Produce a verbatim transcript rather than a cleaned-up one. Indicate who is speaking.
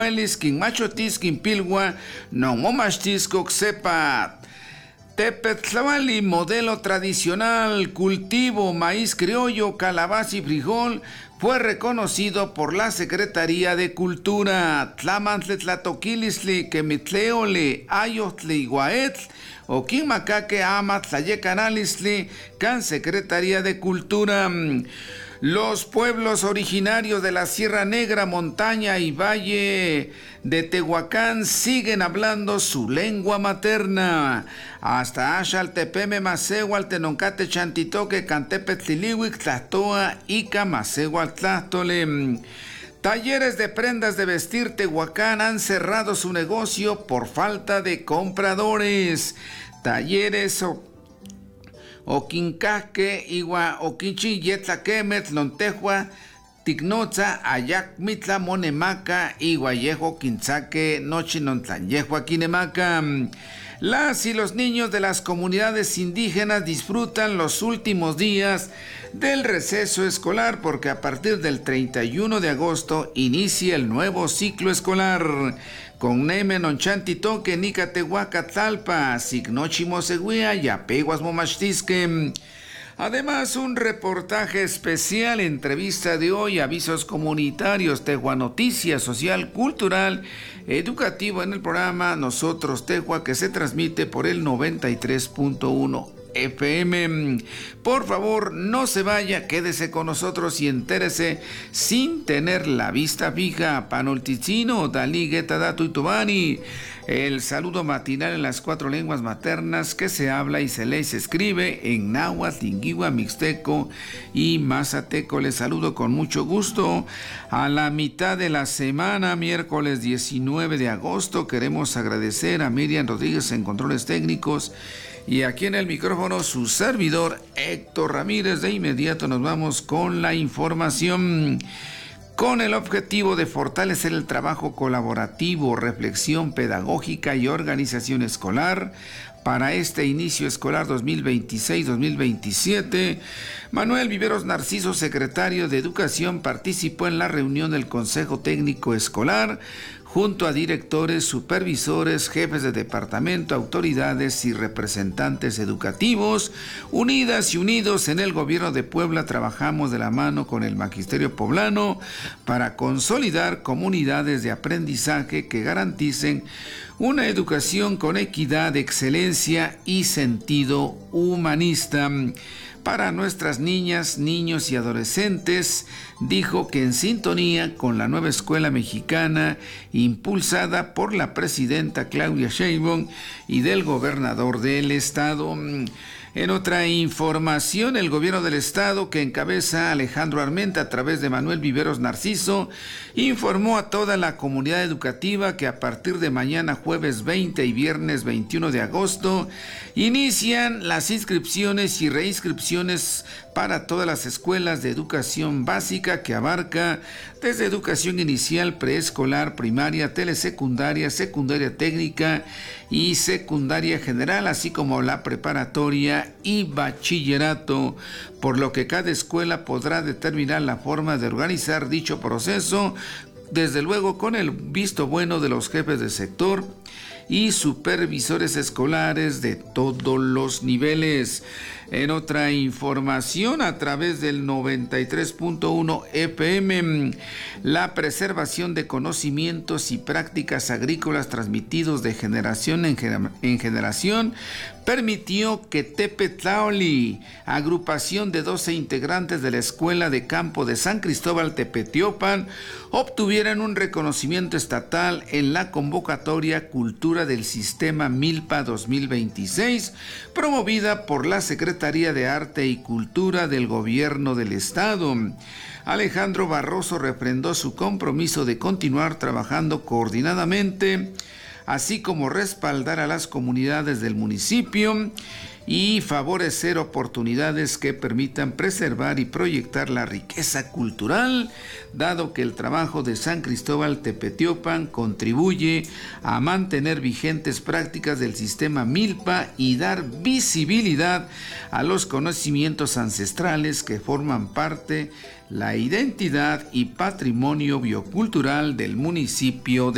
Speaker 1: Eliskin machotiskin pilgua non omachtisco sepa. Tepetlawali, modelo tradicional, cultivo, maíz criollo, calabaza y frijol, fue reconocido por la Secretaría de Cultura. Tlamantli tlatoquilisli, quemitleole, ayotli, guaetl, o quimacaque ama tlayecanalisli, can Secretaría de Cultura. Los pueblos originarios de la Sierra Negra, Montaña y Valle de Tehuacán siguen hablando su lengua materna. Hasta Axaltepeme, Masehual, Tenoncate, Chantitoque, Cantepetliwic, Tlatoa, Ica, Masehual, Tlastole. Talleres de prendas de vestir Tehuacán han cerrado su negocio por falta de compradores. Talleres o Oquincasque, Igua, Oquinchi, Yetlaquemet, Lontejua, Ticnoza, Ayac, Mitla, Monemaca, Iguayejo, Quinzaque, Nochinontlayejua, Quinemaca. Las y los niños de las comunidades indígenas disfrutan los últimos días del receso escolar porque a partir del treinta y uno de agosto inicia el nuevo ciclo escolar. Con Neme Nonchantitonque, Nicatehuaca, Talpa, Signochimoseguía y Apeguas Momachtisque. Además, un reportaje especial, entrevista de hoy, avisos comunitarios, Tehua Noticia Social, Cultural, Educativo en el programa Nosotros Tehua, que se transmite por el noventa y tres punto uno F M. Por favor, no se vaya, quédese con nosotros y entérese sin tener la vista fija. Panolticino, Dalí, Gueta, Dato y Tubani. El saludo matinal en las cuatro lenguas maternas que se habla y se lee y se escribe en náhuatl, inguihua, mixteco y mazateco. Les saludo con mucho gusto. A la mitad de la semana, miércoles diecinueve de agosto, queremos agradecer a Miriam Rodríguez en controles técnicos y aquí en el micrófono su servidor Héctor Ramírez. De inmediato nos vamos con la información. Con el objetivo de fortalecer el trabajo colaborativo, reflexión pedagógica y organización escolar para este inicio escolar dos mil veintiséis dos mil veintisiete, Manuel Viveros Narciso, secretario de Educación, participó en la reunión del Consejo Técnico Escolar junto a directores, supervisores, jefes de departamento, autoridades y representantes educativos. Unidas y unidos en el gobierno de Puebla, trabajamos de la mano con el magisterio poblano para consolidar comunidades de aprendizaje que garanticen una educación con equidad, excelencia y sentido humanista. Para nuestras niñas, niños y adolescentes, dijo que en sintonía con la nueva escuela mexicana impulsada por la presidenta Claudia Sheinbaum y del gobernador del estado. En otra información, el gobierno del estado, que encabeza Alejandro Armenta a través de Manuel Viveros Narciso, informó a toda la comunidad educativa que a partir de mañana jueves veinte y viernes veintiuno de agosto inician las inscripciones y reinscripciones para todas las escuelas de educación básica, que abarca desde educación inicial, preescolar, primaria, telesecundaria, secundaria técnica y secundaria general, así como la preparatoria y bachillerato, por lo que cada escuela podrá determinar la forma de organizar dicho proceso, desde luego con el visto bueno de los jefes de sector y supervisores escolares de todos los niveles. En otra información, a través del noventa y tres punto uno F M, la preservación de conocimientos y prácticas agrícolas transmitidos de generación en, gener- en generación permitió que Tepetlaoli, agrupación de doce integrantes de la Escuela de Campo de San Cristóbal Tepetiopan, obtuvieran un reconocimiento estatal en la convocatoria Cultura del Sistema Milpa dos mil veintiséis, promovida por la Secretaría de Arte y Cultura del Gobierno del Estado. Alejandro Barroso refrendó su compromiso de continuar trabajando coordinadamente, así como respaldar a las comunidades del municipio y favorecer oportunidades que permitan preservar y proyectar la riqueza cultural, dado que el trabajo de San Cristóbal Tepetiopan contribuye a mantener vigentes prácticas del sistema Milpa y dar visibilidad a los conocimientos ancestrales que forman parte la identidad y patrimonio biocultural del municipio de